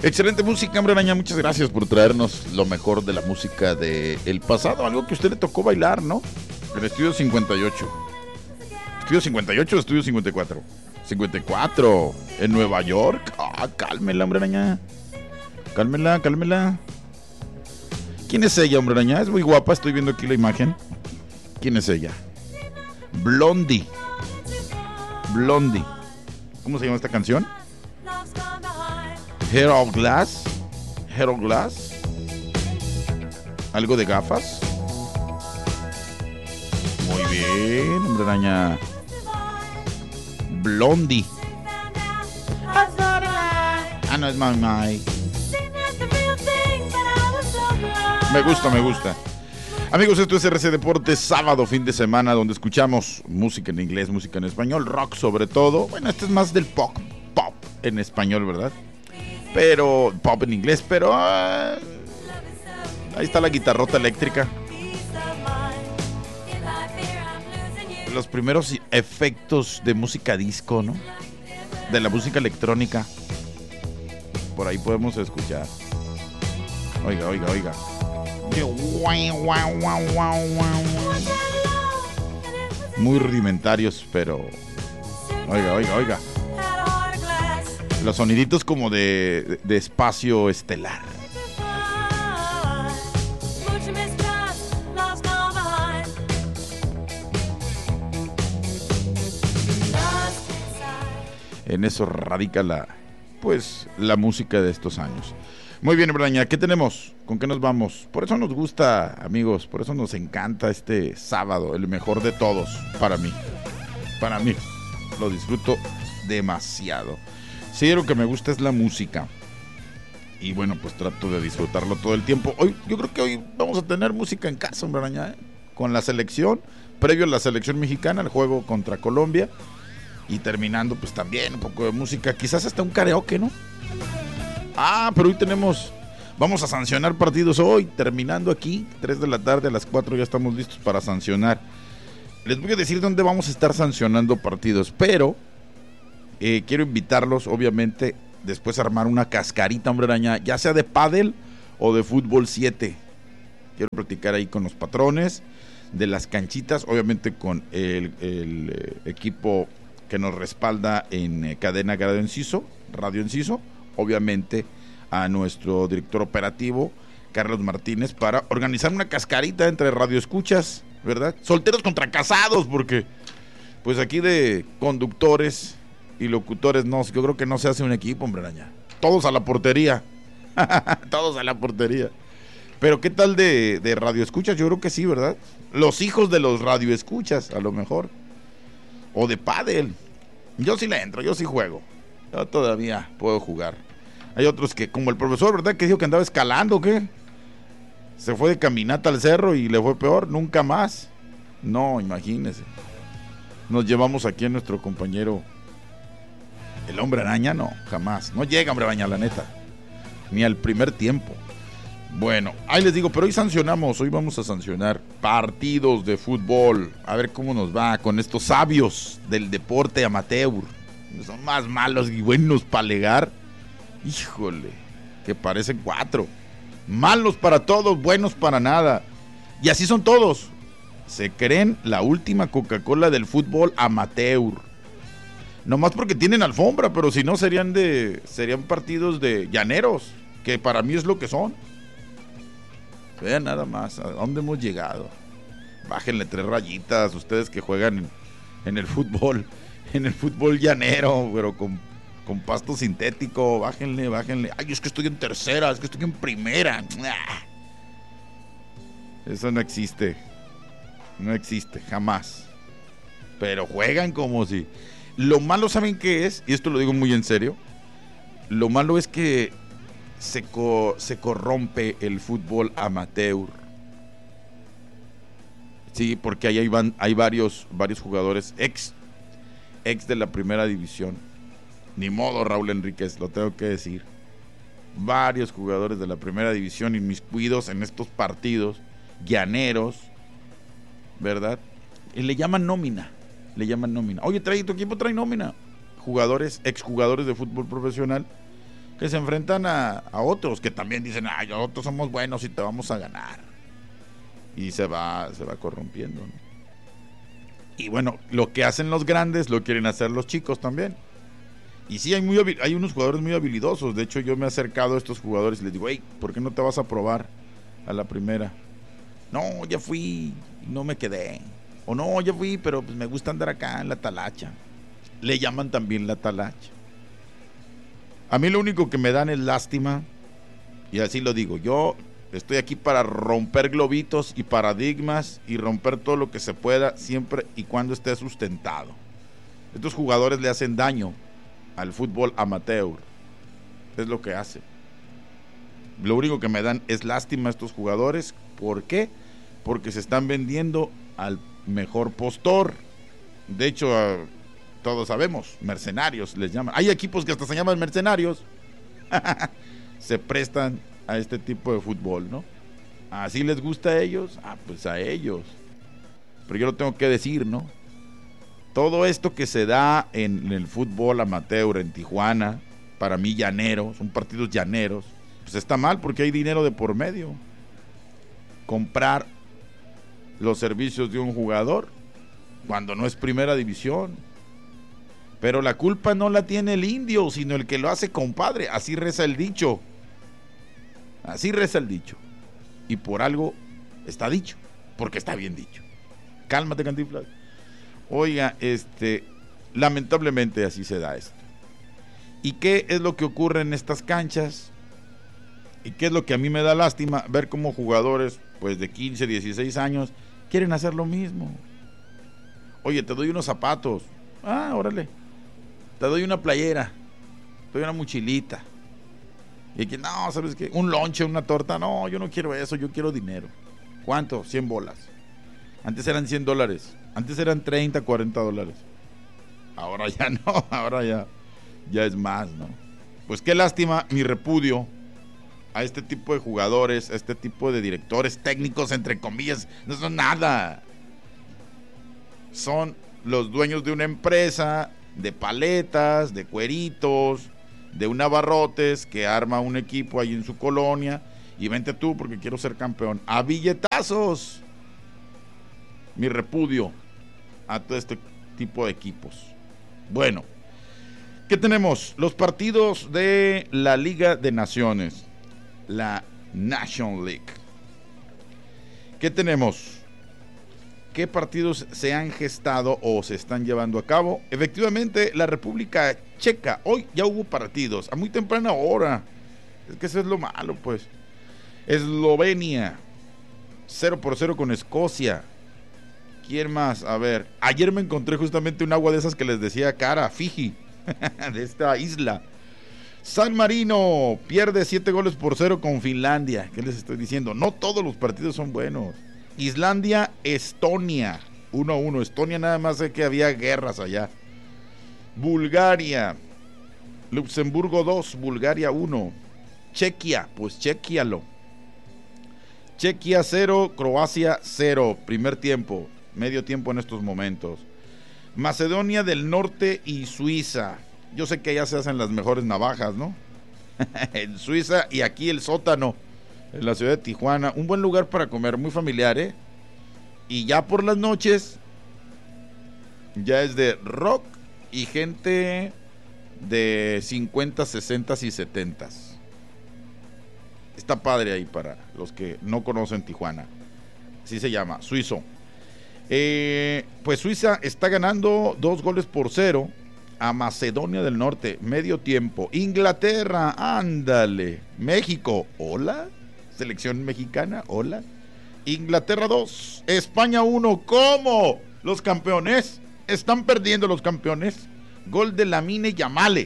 Excelente música, Hombre Araña. Muchas gracias por traernos lo mejor de la música del pasado. Algo que a usted le tocó bailar, ¿no? El Estudio 58. ¿Estudio 58 o Estudio 54? 54. En Nueva York. Cálmela, Hombre Araña. Cálmela, cálmela. ¿Quién es ella, Hombre Araña? Es muy guapa, estoy viendo aquí la imagen. ¿Quién es ella? Blondie. Blondie. ¿Cómo se llama esta canción? Hair of Glass. Hair of Glass. Algo de gafas. Muy bien, Hombre Araña. Blondie. No es my. Me gusta. Amigos, esto es RC Deportes, sábado, fin de semana, donde escuchamos música en inglés, música en español, rock sobre todo. Bueno, este es más del pop en español, ¿verdad? Pero pop en inglés, pero ahí está la guitarrota eléctrica. Los primeros efectos de música disco, ¿no? De la música electrónica. Por ahí podemos escuchar. Oiga. Muy rudimentarios, pero oiga. Los soniditos como de espacio estelar. En eso radica la música de estos años. Muy bien, Braña, ¿qué tenemos? ¿Con qué nos vamos? Por eso nos gusta, amigos, por eso nos encanta este sábado, el mejor de todos, para mí. Para mí, lo disfruto demasiado. Sí, lo que me gusta es la música. Y bueno, pues trato de disfrutarlo todo el tiempo. Yo creo que hoy vamos a tener música en casa, hombre Araña, ¿eh? Con la selección, previo a la selección mexicana, el juego contra Colombia. Y terminando, pues también un poco de música, quizás hasta un karaoke, ¿no? Pero hoy vamos a sancionar partidos hoy, terminando aquí, 3 de la tarde, a las 4 ya estamos listos para sancionar. Les voy a decir dónde vamos a estar sancionando partidos, pero quiero invitarlos, obviamente, después a armar una cascarita, Hombre Araña, ya sea de pádel o de fútbol 7. Quiero practicar ahí con los patrones de las canchitas, obviamente con el equipo que nos respalda en cadena Radio Enciso, obviamente a nuestro director operativo, Carlos Martínez, para organizar una cascarita entre radioescuchas, ¿verdad? Solteros contra casados, porque pues aquí de conductores y locutores no, yo creo que no se hace un equipo, Hombre Araña. Todos a la portería. Todos a la portería. Pero ¿qué tal de radioescuchas? Yo creo que sí, ¿verdad? Los hijos de los radioescuchas, a lo mejor. O de pádel. Yo sí le entro, yo sí juego. Yo todavía puedo jugar. Hay otros que, como el profesor, ¿verdad? Que dijo que andaba escalando, ¿qué? Se fue de caminata al cerro y le fue peor, nunca más. No, imagínese. Nos llevamos aquí a nuestro compañero, el Hombre Araña, no, jamás. No llega, Hombre Araña, la neta. Ni al primer tiempo. Bueno, ahí les digo, pero hoy vamos a sancionar partidos de fútbol. A ver cómo nos va con estos sabios del deporte amateur. Son más malos y buenos para alegar. Híjole, que parecen 4. Malos para todos, buenos para nada. Y así son todos. Se creen la última Coca-Cola del fútbol amateur. Nomás porque tienen alfombra, pero si no serían partidos de llaneros, que para mí es lo que son. Vean nada más a dónde hemos llegado. Bájenle 3 rayitas ustedes que juegan en el fútbol llanero, pero con pasto sintético. Bájenle. Ay, es que estoy en tercera, es que estoy en primera. Eso no existe, jamás. Pero juegan como si. Lo malo, ¿saben qué es? Y esto lo digo muy en serio. Lo malo es que se corrompe el fútbol amateur. Sí, porque ahí hay varios jugadores ex de la primera división. Ni modo, Raúl Enríquez, lo tengo que decir. Varios jugadores de la primera división inmiscuidos en estos partidos llaneros, ¿verdad? Y le llaman nómina. Oye, tu equipo trae nómina. Exjugadores de fútbol profesional que se enfrentan a otros que también dicen, ay, nosotros somos buenos y te vamos a ganar. Y se va corrompiendo, ¿no? Y bueno, lo que hacen los grandes lo quieren hacer los chicos también. Y sí, hay unos jugadores muy habilidosos. De hecho, yo me he acercado a estos jugadores y les digo, hey, ¿por qué no te vas a probar a la primera? No, ya fui y no me quedé. O no, ya fui, pero pues me gusta andar acá en la talacha. Le llaman también la talacha. A mí lo único que me dan es lástima, y así lo digo, yo estoy aquí para romper globitos y paradigmas y romper todo lo que se pueda, siempre y cuando esté sustentado. Estos jugadores le hacen daño al fútbol amateur. Es lo que hace. Lo único que me dan es lástima a estos jugadores. ¿Por qué? Porque se están vendiendo al mejor postor. De hecho, todos sabemos, mercenarios les llaman. Hay equipos que hasta se llaman mercenarios. Se prestan a este tipo de fútbol, ¿no? ¿Así les gusta a ellos? Pues a ellos. Pero yo lo tengo que decir, ¿no? Todo esto que se da en el fútbol amateur en Tijuana, para mí llanero, son partidos llaneros, pues está mal porque hay dinero de por medio. Comprar los servicios de un jugador cuando no es primera división. Pero la culpa no la tiene el indio, sino el que lo hace, compadre. Así reza el dicho. Así reza el dicho. Y por algo está dicho, porque está bien dicho. Cálmate, Cantinflas. Oiga, lamentablemente así se da esto. ¿Y qué es lo que ocurre en estas canchas? ¿Y qué es lo que a mí me da lástima? Ver cómo jugadores pues de 15, 16 años quieren hacer lo mismo. Oye, te doy unos zapatos. Órale. Te doy una playera. Te doy una mochilita. Y aquí, no, ¿sabes qué? Un lonche, una torta. No, yo no quiero eso, yo quiero dinero. ¿Cuánto? 100 bolas. Antes eran $100. Antes eran 30, 40 dólares. Ahora ya no, ahora ya es más, ¿no? Pues qué lástima, mi repudio a este tipo de jugadores, a este tipo de directores técnicos, entre comillas. No son nada. Son los dueños de una empresa, de paletas, de cueritos, de un abarrotes que arma un equipo ahí en su colonia y vente tú porque quiero ser campeón. ¡A billetazos! Mi repudio a todo este tipo de equipos. Bueno, ¿qué tenemos? Los partidos de la Liga de Naciones, la National League. ¿Qué tenemos? ¿Qué partidos se han gestado o se están llevando a cabo? Efectivamente, la República Checa, hoy ya hubo partidos, a muy temprana hora. Es que eso es lo malo, pues. Eslovenia, 0-0 con Escocia. ¿Quién más? A ver, ayer me encontré justamente un agua de esas que les decía cara, Fiji, de esta isla. San Marino pierde 7-0 con Finlandia. ¿Qué les estoy diciendo? No todos los partidos son buenos. Islandia, Estonia, 1-1. Estonia nada más sé que había guerras allá. Bulgaria, Luxemburgo 2, Bulgaria 1. Chequia, pues chequialo. Chequia 0, Croacia 0. Primer tiempo, medio tiempo en estos momentos. Macedonia del Norte y Suiza. Yo sé que allá se hacen las mejores navajas, ¿no? En Suiza y aquí el sótano, en la ciudad de Tijuana. Un buen lugar para comer, muy familiar, ¿eh? Y ya por las noches, ya es de rock y gente de 50, 60 y 70. Está padre ahí para los que no conocen Tijuana. Así se llama, suizo. Pues Suiza está ganando 2-0 a Macedonia del Norte, medio tiempo. Inglaterra, ándale. México, hola. Selección mexicana, hola. Inglaterra 2, España 1. ¿Cómo? Los campeones están perdiendo, los campeones. Gol de Lamine Yamal.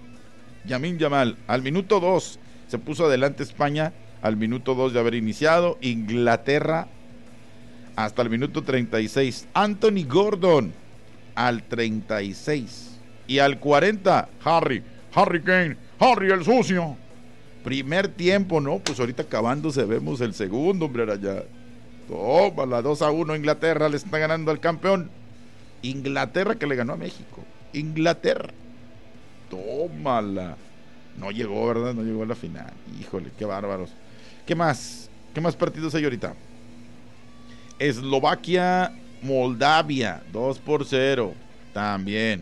Al minuto 2 se puso adelante España, al minuto 2 de haber iniciado. Inglaterra hasta el minuto 36. Anthony Gordon al 36. Y al 40, Harry Kane, Harry el sucio. Primer tiempo, ¿no? Pues ahorita acabándose vemos el segundo, hombre, allá. Tómala, 2-1, Inglaterra le está ganando al campeón. Inglaterra que le ganó a México. Inglaterra. Tómala. No llegó, ¿verdad? No llegó a la final. Híjole, qué bárbaros. ¿Qué más? ¿Qué más partidos hay ahorita? Eslovaquia, Moldavia, 2-0. También.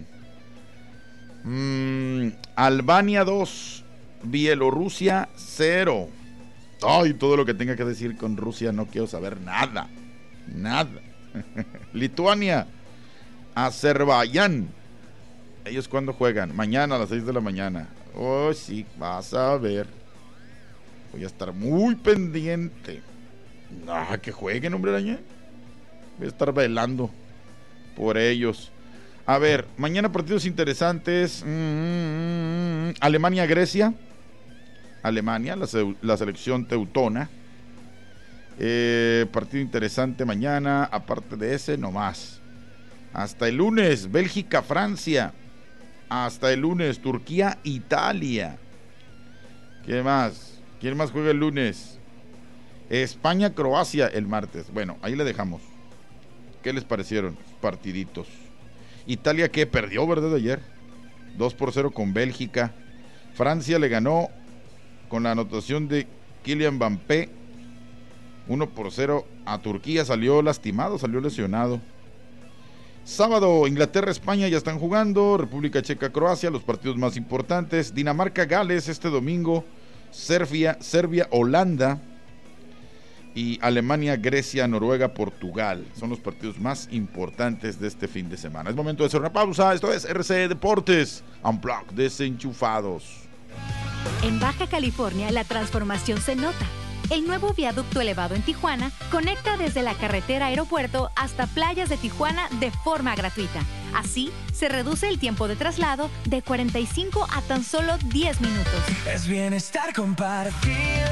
Albania 2, Bielorrusia 0. Ay, todo lo que tenga que decir con Rusia no quiero saber nada. Nada. Lituania, Azerbaiyán. ¿Ellos cuándo juegan? Mañana a las 6 de la mañana. Oh, sí, vas a ver. Voy a estar muy pendiente. Que jueguen, hombre araña. Voy a estar velando por ellos. A ver, mañana partidos interesantes. Alemania-Grecia. Alemania, la selección teutona. Partido interesante mañana. Aparte de ese, no más. Hasta el lunes, Bélgica-Francia. Hasta el lunes, Turquía-Italia. ¿Qué más? ¿Quién más juega el lunes? España-Croacia el martes. Bueno, ahí le dejamos. ¿Qué les parecieron? Partiditos. Italia que perdió, ¿verdad? Ayer 2-0 con Bélgica. Francia le ganó con la anotación de Kylian Mbappé 1-0 a Turquía. Salió lastimado, salió lesionado. Sábado, Inglaterra-España ya están jugando. República Checa-Croacia, los partidos más importantes. Dinamarca-Gales este domingo. Serbia-Holanda. Y Alemania, Grecia, Noruega, Portugal. Son los partidos más importantes de este fin de semana. Es momento de hacer una pausa. Esto es RCE Deportes Unplugged, desenchufados. En Baja California la transformación se nota. El nuevo viaducto elevado en Tijuana conecta desde la carretera aeropuerto hasta playas de Tijuana de forma gratuita. Así, se reduce el tiempo de traslado de 45 a tan solo 10 minutos. Es bienestar compartido.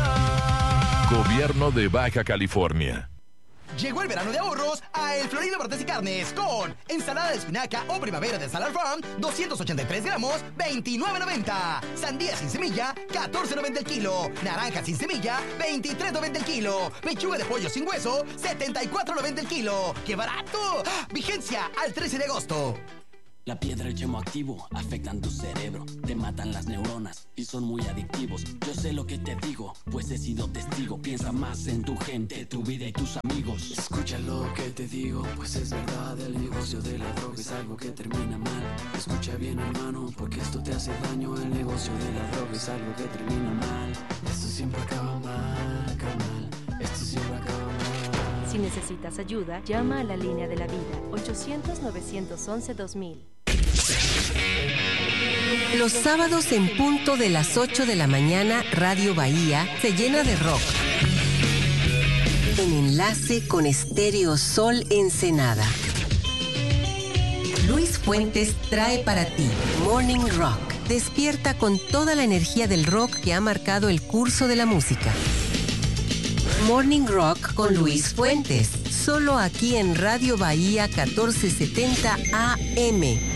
Gobierno de Baja California. Llegó el verano de ahorros a El Florido Martes y Carnes con ensalada de espinaca o primavera de Salad Farm, 283 gramos, $29.90. Sandía sin semilla, $14.90 el kilo. Naranja sin semilla, $23.90 el kilo. Pechuga de pollo sin hueso, $74.90 el kilo. ¡Qué barato! Vigencia al 13 de agosto. La piedra y el yemo activo afectan tu cerebro, te matan las neuronas y son muy adictivos. Yo sé lo que te digo, pues he sido testigo. Piensa más en tu gente, tu vida y tus amigos. Escucha lo que te digo, pues es verdad. El negocio de la droga es algo que termina mal. Escucha bien, hermano, porque esto te hace daño. El negocio de la droga es algo que termina mal. Esto siempre acaba mal, carnal. Esto siempre acaba mal. Si necesitas ayuda, llama a la línea de la vida, 800-911-2000. Los sábados en punto de las 8 de la mañana, Radio Bahía se llena de rock. En enlace con Estéreo Sol Ensenada. Luis Fuentes trae para ti Morning Rock. Despierta con toda la energía del rock que ha marcado el curso de la música. Morning Rock con Luis Fuentes. Solo aquí en Radio Bahía 1470 AM.